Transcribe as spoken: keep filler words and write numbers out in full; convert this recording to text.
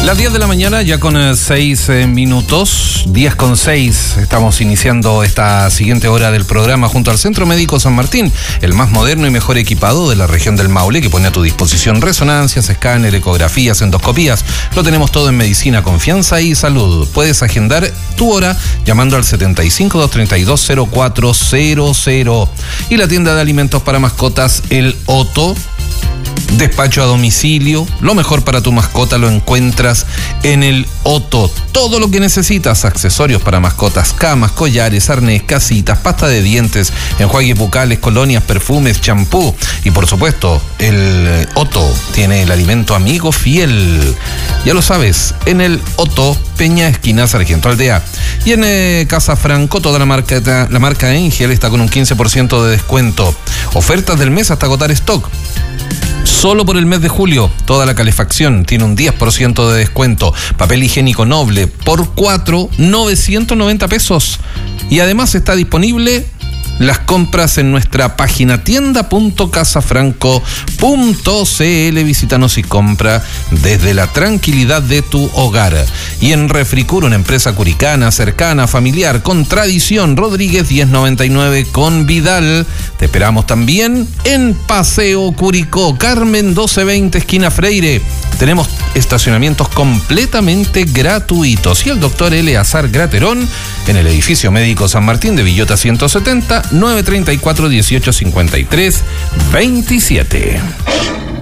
Las diez de la mañana, ya con seis eh, minutos, diez con seis, estamos iniciando esta siguiente hora del programa junto al Centro Médico San Martín, el más moderno y mejor equipado de la región del Maule, que pone a tu disposición resonancias, escáner, ecografías, endoscopías. Lo tenemos todo en medicina, confianza y salud. Puedes agendar tu hora llamando al setenta y cinco, doscientos treinta y dos, cero cuatro cero cero. Y la tienda de alimentos para mascotas, El Otto. Despacho a domicilio, lo mejor para tu mascota lo encuentras en El Otto. Todo lo que necesitas, accesorios para mascotas, camas, collares, arnés, casitas, pasta de dientes, enjuagues bucales, colonias, perfumes, champú. Y por supuesto, el Otto tiene el alimento amigo fiel. Ya lo sabes, en El Otto, Peña, esquina Sargento Aldea. Y en eh, Casa Franco, toda la marca, la marca Angel está con un quince por ciento de descuento. Ofertas del mes hasta agotar stock. Solo por el mes de julio, toda la calefacción tiene un diez por ciento de descuento. Papel higiénico Noble por cuatro, novecientos noventa pesos. Y además está disponible las compras en nuestra página tienda punto casafranco punto cl. Visítanos y compra desde la tranquilidad de tu hogar. Y en Refricur, una empresa curicana, cercana, familiar, con tradición, Rodríguez diez noventa y nueve con Vidal. Te esperamos también en Paseo Curicó, Carmen doce veinte, esquina Freire. Tenemos estacionamientos completamente gratuitos. Y el doctor Eleazar Graterón en el edificio médico San Martín de Villota ciento setenta, nueve treinta y cuatro, dieciocho cincuenta y tres, veintisiete.